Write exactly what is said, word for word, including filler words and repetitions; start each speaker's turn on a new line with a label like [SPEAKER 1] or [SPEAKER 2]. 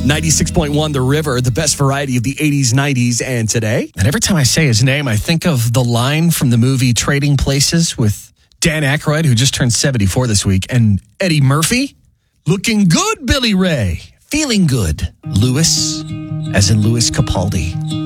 [SPEAKER 1] ninety-six point one The River, the best variety of the eighties, nineties, and today. And every time I say his name, I think of the line from the movie Trading Places with Dan Aykroyd, who just turned seventy-four this week, and Eddie Murphy. Looking good, Billy Ray. Feeling good, Louis, as in Louis Capaldi.